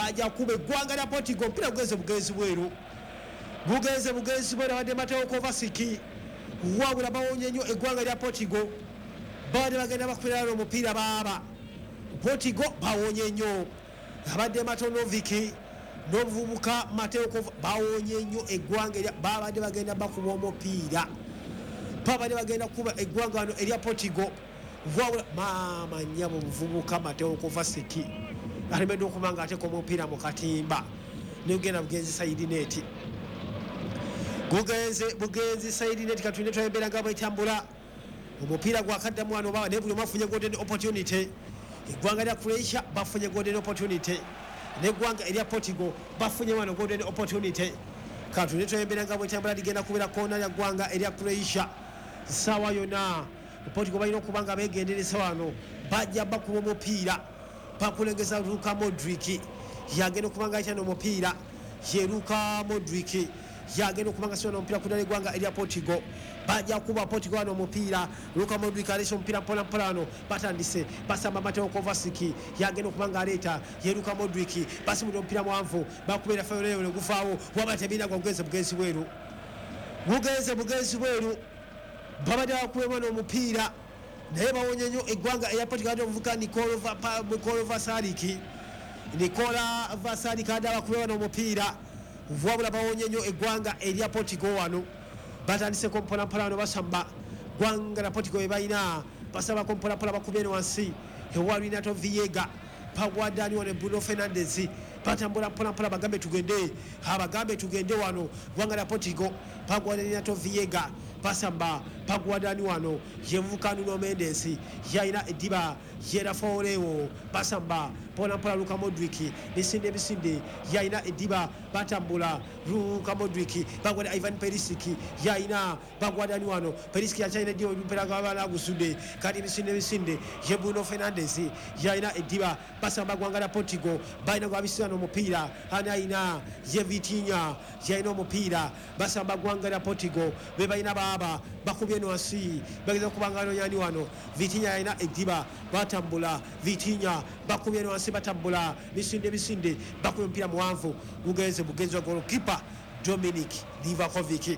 bajja kuba eggwanga lya Portugal mpira gugenze bugenzi bweru wadde Mateo Kovacic wabula bawonye nnyo eggwanga lya Portugal badde bagenda bakubirana omupiira baaba Portugal bawonye nnyo abadde Matonovic n'omuvubuka Mateo Kovacic bawonye nnyo eggwanga babadde bagenda bakuba omupiira babadde bagenda kuba eggwanga wano erya Portugal wabula maama nnyabo omuvubuka Mateo Kovacic alemedde okuba nga ateeka omupiira mu katimba negenda bugenzi Saidineti bugenzi Saidineti katulinde twayembera nga bwetambula omupiira gwakaddamu wano baba ne buli omu afunye golden opportunity eggwanga lya Croatia bafunye golden opportunity neggwanga erya Portugal bafunye wano golden opportunity katulinde twayembera nga bwetambula ligenda kubeera koona lya ggwanga erya Croatia sawa yona Portugal balina okuba nga begenderesa wano bajja bakuba omupiira bakulengeza Luka Modric yagenda okuba nga ayitana omupiira ye Luka Modric yagenda okuba nga siwana omupiira kudala eggwanga erya Portugal bajja kuba Portugal wano omupiira Luka Modric aleese omupiira mpolampola wano batandise basamba Mateo Kovacic yagenda okuba nga aleeta ye Luka Modric basimudde omupiira muwanvu bakubeera fayoleyo neguvaawo waba tebiina gwa bugenzi bweru babadde bakubemu wano omupiira naye bawonye nnyo eggwanga erya Portugal ate omuvuka Nikola Vasaliki adde abakube wano omupiira wabula bawonye nnyo eggwanga erya Portugal wano batandiseko mpolampola wano basamba ggwanga lya Portugal ebalina basabako mpolampola bakubye ne wansi ewa Renato Viega pagwadani wano Bruno Fernandes batambula mpolampola bagambe tugende wano ggwanga lya Portugal pagwadani Renato Viega basamba pagwadani wano yemuvuka Nuno Mendes yalina eddiba yera Folewo basamba mpolampola Luka Modric bisinde yalina eddiba batambula Luka Modric bagwada Ivan Perisic yalina bagwadani wano Perisic yakyalina eddiba olumpera gabala gusudde kati bisinde ye Bruno Fernandes yalina eddiba basamba ggwanga lya Portugal balina gwabisirana omupiira anayina ye Vitinha yalina omupiira basamba ggwanga lya Portugal be balina baba bakubye wansi bageza okubanga nonyani wano Vitinha yalina eddiba batambula Vitinha bakubye wansi batambula bisinde bakubye omupiira muwanvu bugenzi wa golokipa Dominik Livakovic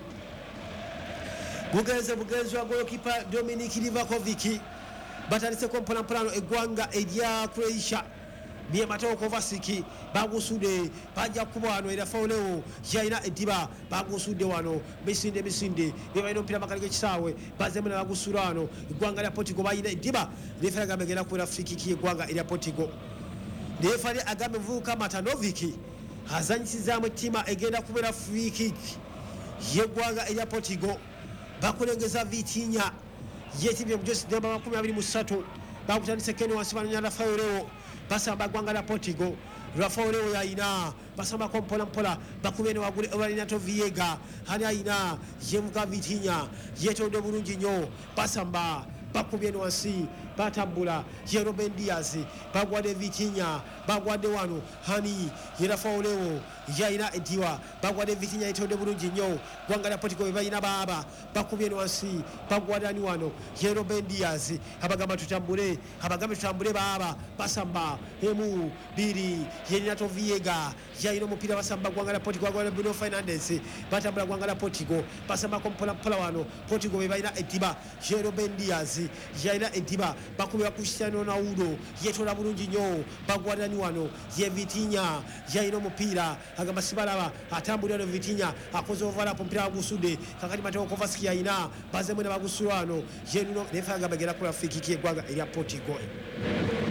batandiseko mpolampola eggwanga erya Croatia niye Mateo Kovacic bagusudde bajja kuba wano era Folewo yalina eddiba bagusudde wano bisinde bebalina omupiira makali g'ekisaawe bazemu ne bagusula wano eggwanga lya Portugal balina eddiba refa agambe egenda kubeera frikiki eggwanga erya Portugal refa agambe muvubuka Matanovic azanyisizaamu ettima egenda kubeera frikiki yeggwanga erya Portugal bakulengeza Vitinha yetimye mu josi namba 23 bakutandise kene wansi banonyala Folewo basamba ggwanga lya Portugal Rafael yayina basamba mpolampola bakubye ne wagule Renato Viega hani ayina yemuka Vitinha yetonde bulungi nnyo basamba bakubye ne wansi batambula ye Ruben Dias bagwadde Vitinha bagwadde wano hani ye Rafael yayina ediwa bagwadde Vitinha yetonde bulungi nnyo ggwanga lya Portugal bayina baba bakubye ne wansi bagwadani wano ye Ruben Dias abagambe tutambule baba basamba emu biri ye Renato Viega yayina omupiira basamba ggwanga lya Portugal bagwadde Bruno Fernandes batambula ggwanga lya Portugal basamba mpolampola wano Portugal bayina ediba ye Ruben Dias yayina ediba bakubye Cristiano Ronaldo yetola bulungi nnyo bagwadani wano ye Vitinha yayina omupiira agamba sibalaba atambulira no Vitinha akoze overlap omupiira gusudde kakati Mateo Kovacic yayina bazemu ne bagusula wano ye Nuno refa agamba gera kula free kick eggwanga erya Portugal